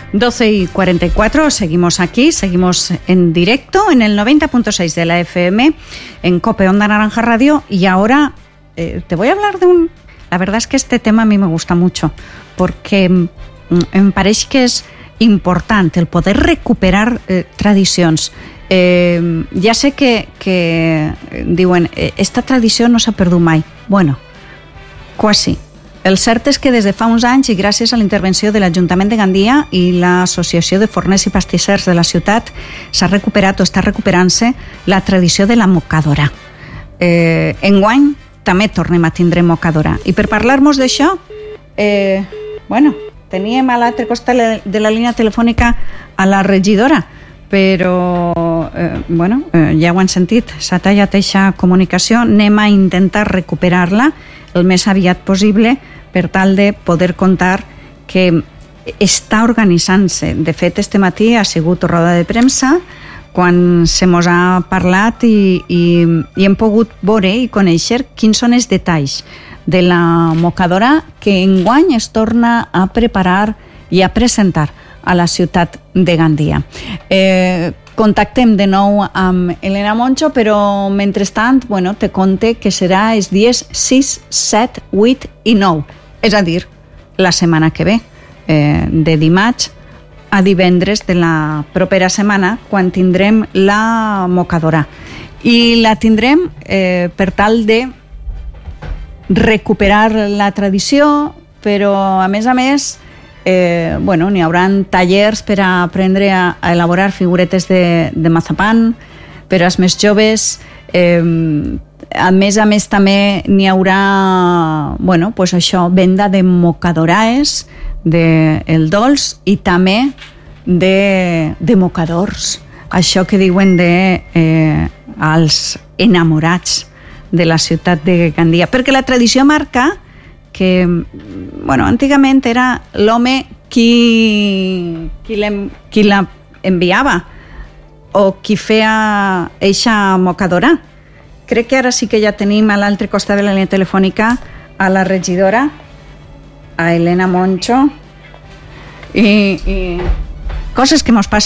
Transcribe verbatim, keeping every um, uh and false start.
doce y cuarenta y cuatro, seguimos aquí, seguimos en directo en el noventa punto seis de la F M, en COPE Onda Naranja Radio, y ahora eh, te voy a hablar de un... La verdad es que este tema a mí me gusta mucho, porque mm, me parece que es importante el poder recuperar eh, tradicions. Eh, ja sé que, que diuen, esta tradició no s'ha perdut mai. Bueno, quasi. El cert és que des de fa uns anys, i gràcies a la intervenció de l'Ajuntament de Gandia i l'Associació de Forners i Pastissers de la ciutat, s'ha recuperat o està recuperant-se la tradició de la mocadora. Eh, enguany també tornem a tindre mocadora. I per parlar-nos d'això, eh, bueno, teníem a l'altre costat de la línia telefònica a la regidora, però eh, bueno, eh, ja ho han sentit, s'ha tallat aquesta comunicació, anem a intentar recuperar-la el més aviat possible per tal de poder contar que està organitzant-se. De fet, este matí ha sigut roda de premsa quan se mos ha parlat i, i, i hem pogut veure i conèixer quins són els detalls de la mocadora que enguany es torna a preparar i a presentar a la ciutat de Gandia. Eh, contactem de nou amb Elena Moncho, però mentrestant, bueno, te conte que serà els dies sis, set, vuit i nou, és a dir, la setmana que ve, eh, de dimarts a divendres de la propera setmana, quan tindrem la mocadora. I la tindrem eh, per tal de recuperar la tradició, però a més a més Eh, bueno, n'hi haurà tallers per a aprendre a, a elaborar figuretes de, de mazapan per als més joves. Eh, a més a més també n'hi haurà, bueno, pues això, venda de mocadoraes, de el dolç i també de, de mocadors. Això que diuen de eh, als enamorats de la ciutat de Gandia. Perquè la tradició marca que, bueno, antigament era l'home qui, qui, qui la enviava o qui feia eixa mocadora. Crec que ara sí que ja tenim a l'altre costat de la línia telefònica a la regidora, a Elena Moncho, i, i coses que mos passen